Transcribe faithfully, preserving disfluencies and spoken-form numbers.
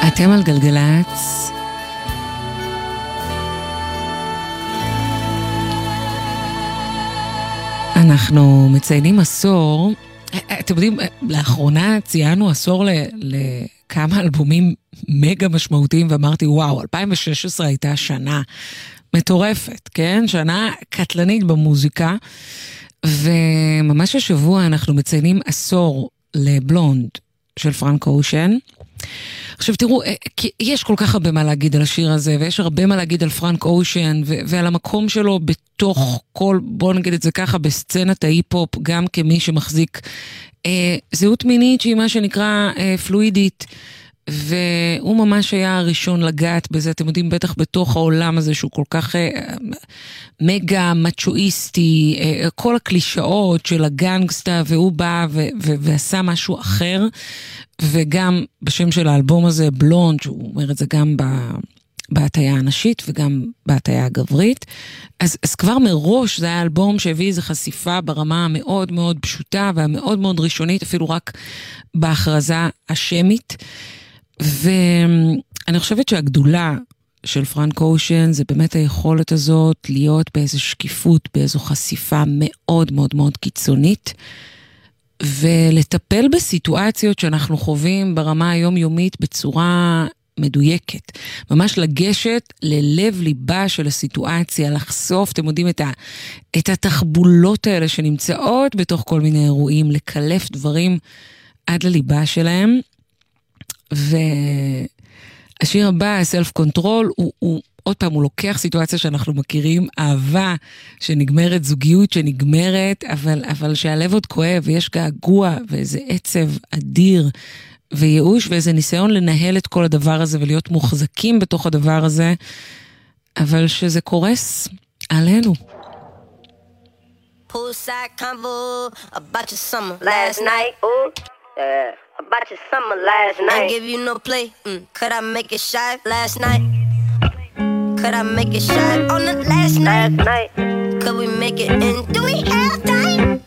אתם על גלגלץ. אנחנו מציינים עשור. אתם יודעים, לאחרונה ציינו עשור לכמה אלבומים מגה משמעותיים, ואמרתי, וואו, אלפיים ושש עשרה הייתה שנה מטורפת, כן? שנה קטלנית במוזיקה, וממש השבוע אנחנו מציינים עשור לבלונד של פרנק אושן. עכשיו תראו, יש כל כך הרבה מה להגיד על השיר הזה, ויש הרבה מה להגיד על פרנק אושן, ו- ועל המקום שלו בתוך כל, בוא נגיד את זה ככה, בסצנת ההיפ-הופ, גם כמי שמחזיק אה, זהות מינית שהיא מה שנקרא אה, פלואידית, והוא ממש היה הראשון לגעת בזה, אתם יודעים, בטח בתוך העולם הזה שהוא כל כך אה, מגה מצ'ואיסטי, אה, כל הקלישאות של הגנגסטה, והוא בא ו- ו- ועשה משהו אחר, וגם בשם של האלבום הזה, בלונד, שהוא אומר את זה גם בהטיה הנשית וגם בהטיה הגברית, אז, אז כבר מראש זה היה אלבום שהביא איזו חשיפה ברמה המאוד מאוד פשוטה, והמאוד מאוד ראשונית, אפילו רק בהכרזה השמית, ואני חושבת שהגדולה של פרנק אושן זה באמת היכולת הזאת להיות באיזו שקיפות, באיזו חשיפה מאוד מאוד מאוד קיצונית, ולטפל בסיטואציות שאנחנו חווים ברמה היומיומית בצורה מדויקת. ממש לגשת ללב ליבה של הסיטואציה, לחשוף, אתם יודעים, את, ה, את התחבולות האלה שנמצאות בתוך כל מיני אירועים, לקלף דברים עד לליבה שלהם. והשיר הבא, סלף קונטרול, הוא, הוא עוד פעם, הוא לוקח סיטואציה שאנחנו מכירים, אהבה שנגמרת, זוגיות שנגמרת, אבל, אבל שהלב עוד כואב, ויש געגוע, ואיזה עצב אדיר, וייאוש, ואיזה ניסיון לנהל את כל הדבר הזה, ולהיות מוחזקים בתוך הדבר הזה, אבל שזה קורס עלינו. Poolside convo about your summer last night. Ooh, yeah. About your summer last night. I give you no play. Mm. Could I make it shy last night? Could I make it shy on the last night? Last night. Could we make it in? Do we have time?